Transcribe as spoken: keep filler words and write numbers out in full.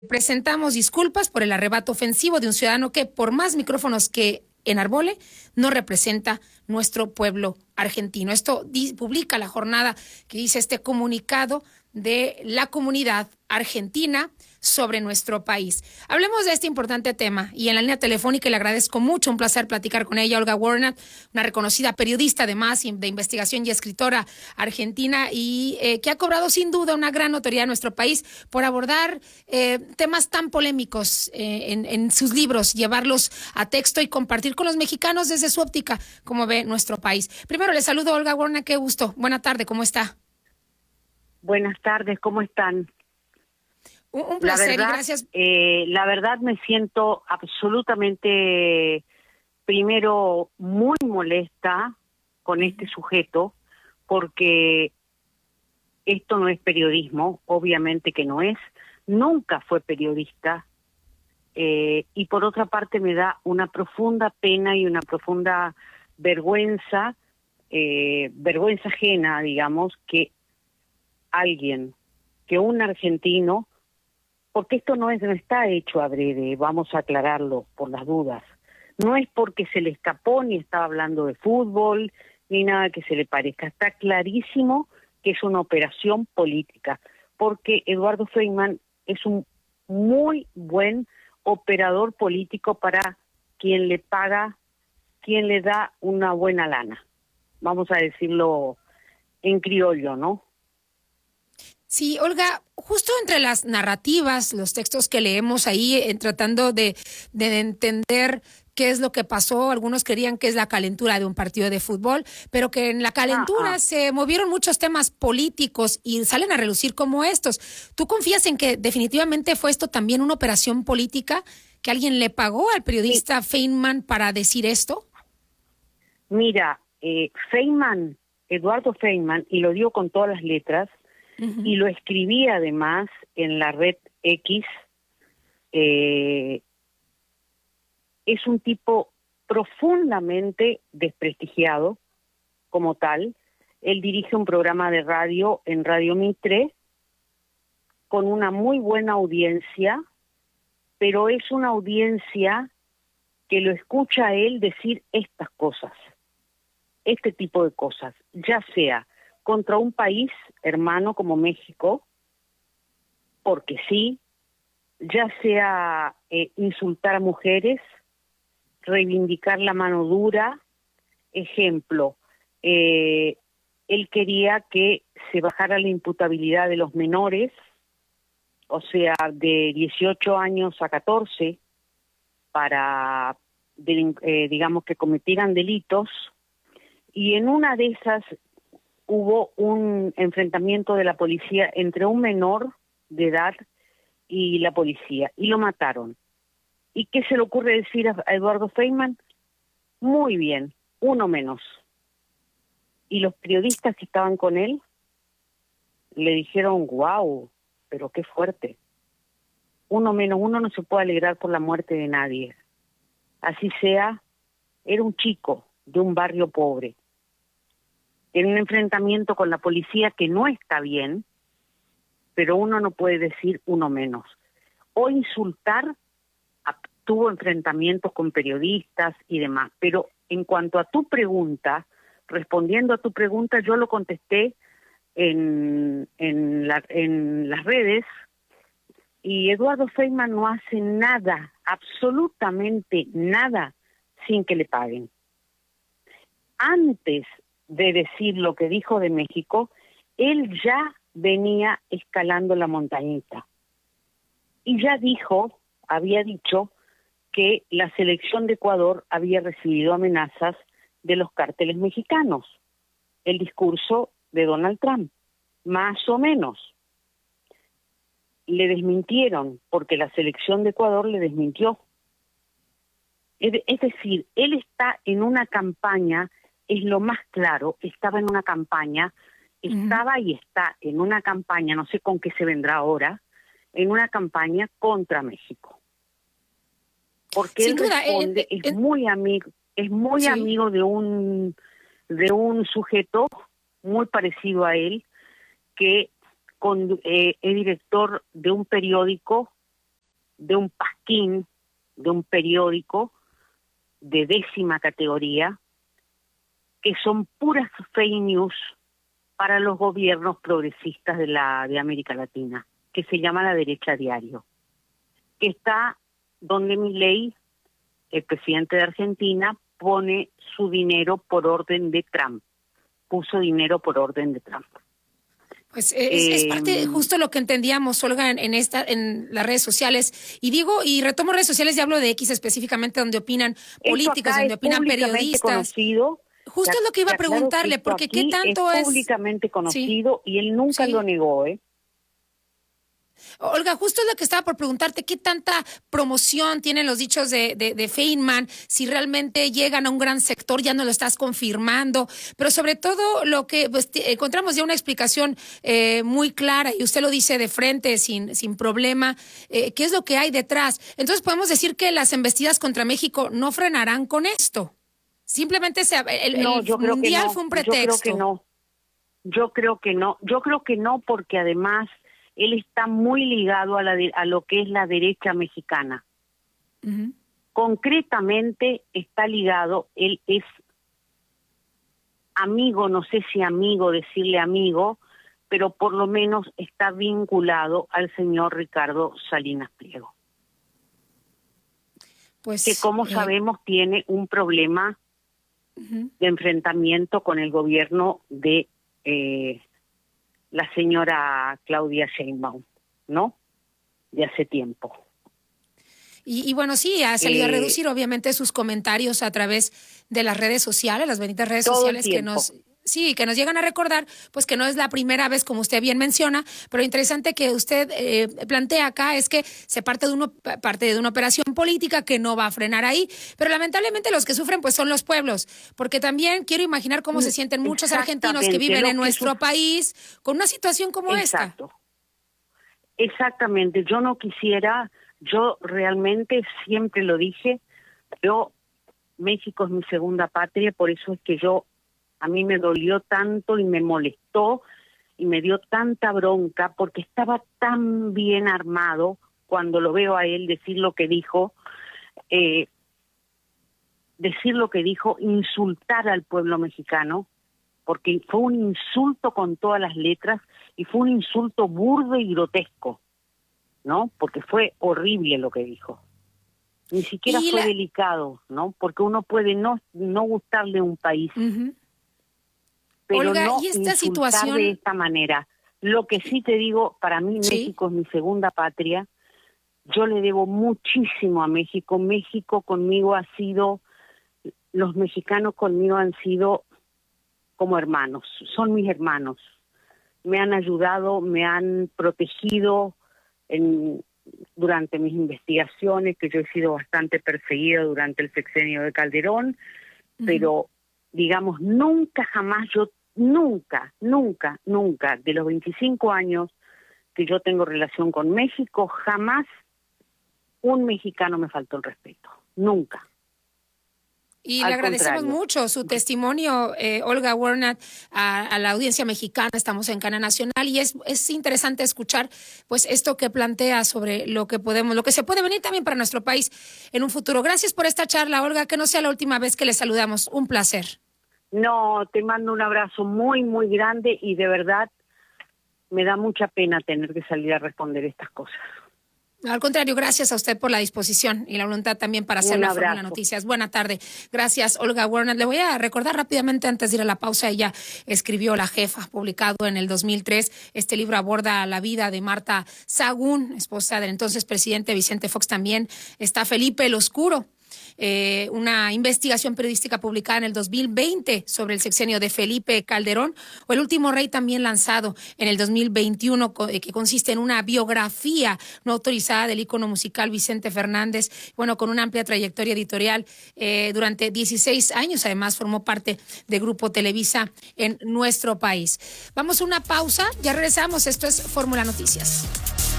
Presentamos disculpas por el arrebato ofensivo de un ciudadano que, por más micrófonos que enarbole, no representa nuestro pueblo argentino. Esto di- publica la jornada que dice este comunicado de la comunidad argentina sobre nuestro país. Hablemos de este importante tema y en la línea telefónica le agradezco mucho, un placer platicar con ella, Olga Warnock, una reconocida periodista además de investigación y escritora argentina y eh, que ha cobrado sin duda una gran notoriedad en nuestro país por abordar eh, temas tan polémicos eh, en, en sus libros, llevarlos a texto y compartir con los mexicanos desde su óptica, como ve nuestro país. Primero le saludo, Olga Warnock, qué gusto. Buena tarde, ¿cómo está? Buenas tardes, ¿cómo están? Un, un placer la verdad, y gracias. Eh, la verdad me siento absolutamente, primero, muy molesta con este sujeto, porque esto no es periodismo, obviamente que no es, nunca fue periodista, eh, y por otra parte me da una profunda pena y una profunda vergüenza, eh, vergüenza ajena, digamos, que alguien, que un argentino, porque esto no es no está hecho adrede, vamos a aclararlo por las dudas, no es porque se le escapó ni estaba hablando de fútbol, ni nada que se le parezca, está clarísimo que es una operación política, porque Eduardo Feynman es un muy buen operador político para quien le paga, quien le da una buena lana, vamos a decirlo en criollo, ¿no? Sí, Olga, justo entre las narrativas, los textos que leemos ahí, en tratando de, de entender qué es lo que pasó, algunos querían que es la calentura de un partido de fútbol, pero que en la calentura Ah, ah. se movieron muchos temas políticos y salen a relucir como estos. ¿Tú confías en que definitivamente fue esto también una operación política, que alguien le pagó al periodista Sí. Feynman para decir esto? Mira, eh, Feynman, Eduardo Feynman, y lo dio con todas las letras, Uh-huh. y lo escribí además en la red X, eh, es un tipo profundamente desprestigiado como tal. Él dirige un programa de radio en Radio Mitre con una muy buena audiencia, pero es una audiencia que lo escucha a él decir estas cosas, este tipo de cosas, ya sea contra un país hermano como México, porque sí, ya sea eh, insultar a mujeres, reivindicar la mano dura, ejemplo, eh, él quería que se bajara la imputabilidad de los menores, o sea, de dieciocho años a catorce, para, eh, digamos, que cometieran delitos, y en una de esas hubo un enfrentamiento de la policía entre un menor de edad y la policía, y lo mataron. ¿Y qué se le ocurre decir a Eduardo Feynman? Muy bien, uno menos. Y los periodistas que estaban con él le dijeron, wow, pero qué fuerte. Uno menos, uno no se puede alegrar por la muerte de nadie. Así sea, era un chico de un barrio pobre, en un enfrentamiento con la policía que no está bien, pero uno no puede decir uno menos. O insultar, tuvo enfrentamientos con periodistas y demás, pero en cuanto a tu pregunta, respondiendo a tu pregunta, yo lo contesté en, en, la, en las redes, y Eduardo Feynman no hace nada, absolutamente nada, sin que le paguen. Antes de decir lo que dijo de México, él ya venía escalando la montañita. Y ya dijo, había dicho, que la selección de Ecuador había recibido amenazas de los cárteles mexicanos. El discurso de Donald Trump, más o menos. Le desmintieron, porque la selección de Ecuador le desmintió. Es, es decir, él está en una campaña, es lo más claro, estaba en una campaña, estaba y está en una campaña, no sé con qué se vendrá ahora, en una campaña contra México. Porque Sin él duda, responde, eh, eh, es muy amigo, es muy sí. amigo de un de un sujeto muy parecido a él, que con, eh, es director de un periódico de un pasquín, de un periódico de décima categoría, que son puras fake news para los gobiernos progresistas de la de América Latina, que se llama La Derecha Diario, que está donde Milei, el presidente de Argentina, pone su dinero por orden de Trump, puso dinero por orden de Trump. Pues es, es parte justo lo que entendíamos, Olga, en, en esta en las redes sociales. Y digo, y retomo redes sociales y hablo de X específicamente, donde opinan políticos, donde opinan periodistas. Conocido, justo es lo que iba a preguntarle, porque qué tanto es es... públicamente conocido, sí, y él nunca sí. lo negó, ¿eh? Olga, justo es lo que estaba por preguntarte, ¿qué tanta promoción tienen los dichos de, de, de Feynman? Si realmente llegan a un gran sector, ya no lo estás confirmando, pero sobre todo lo que pues, encontramos ya una explicación eh, muy clara, y usted lo dice de frente, sin, sin problema, eh, ¿qué es lo que hay detrás? Entonces podemos decir que las embestidas contra México no frenarán con esto. Simplemente se, el, no, el yo creo mundial que no. fue un pretexto. Yo creo que no. Yo creo que no. Yo creo que no, porque además él está muy ligado a, la de, a lo que es la derecha mexicana. Uh-huh. Concretamente está ligado, él es amigo, no sé si amigo, decirle amigo, pero por lo menos está vinculado al señor Ricardo Salinas Pliego. Pues, que como eh... sabemos tiene un problema uh-huh. de enfrentamiento con el gobierno de... Eh, la señora Claudia Sheinbaum, ¿no? De hace tiempo. Y, y bueno, sí, ha salido eh, a reducir obviamente sus comentarios a través de las redes sociales, las benditas redes sociales que nos... Sí, que nos llegan a recordar, pues que no es la primera vez, como usted bien menciona, pero lo interesante que usted eh, plantea acá es que se parte de, uno, parte de una operación política que no va a frenar ahí, pero lamentablemente los que sufren pues son los pueblos, porque también quiero imaginar cómo se sienten muchos argentinos que viven en nuestro país con una situación como Exacto. esta. Exactamente, yo no quisiera, yo realmente siempre lo dije, yo, México es mi segunda patria, por eso es que yo a mí me dolió tanto y me molestó y me dio tanta bronca porque estaba tan bien armado cuando lo veo a él decir lo que dijo, eh, decir lo que dijo, insultar al pueblo mexicano, porque fue un insulto con todas las letras y fue un insulto burdo y grotesco, ¿no? Porque fue horrible lo que dijo. Ni siquiera fue la... delicado, ¿no? Porque uno puede no, no gustarle un país. Uh-huh. Pero Olga, no ¿y esta situación de esta manera? Lo que sí te digo, para mí ¿Sí? México es mi segunda patria. Yo le debo muchísimo a México. México conmigo ha sido, los mexicanos conmigo han sido como hermanos, son mis hermanos. Me han ayudado, me han protegido en, durante mis investigaciones, que yo he sido bastante perseguida durante el sexenio de Calderón, uh-huh. pero digamos, nunca jamás yo Nunca, nunca, nunca, de los veinticinco años que yo tengo relación con México, jamás un mexicano me faltó el respeto. Nunca. Y Al le agradecemos contrario. mucho su testimonio, eh, Olga Warner, a, a la audiencia mexicana. Estamos en Cadena Nacional y es, es interesante escuchar pues esto que plantea sobre lo que podemos, lo que se puede venir también para nuestro país en un futuro. Gracias por esta charla, Olga, que no sea la última vez que le saludamos. Un placer. No, te mando un abrazo muy, muy grande y de verdad me da mucha pena tener que salir a responder estas cosas. Al contrario, gracias a usted por la disposición y la voluntad también para hacer la Fórmula Noticias. Buena tarde. Gracias, Olga Warner. Le voy a recordar rápidamente antes de ir a la pausa. Ella escribió La Jefa, publicado en el dos mil tres. Este libro aborda la vida de Marta Sahagún, esposa del entonces presidente Vicente Fox. También está Felipe el Oscuro. Eh, una investigación periodística publicada en el dos mil veinte sobre el sexenio de Felipe Calderón, o El último rey, también lanzado en el dos mil veintiuno, que consiste en una biografía no autorizada del ícono musical Vicente Fernández, bueno, con una amplia trayectoria editorial eh, durante dieciséis años. Además formó parte de Grupo Televisa en nuestro país. Vamos a una pausa, ya regresamos. Esto es Fórmula Noticias.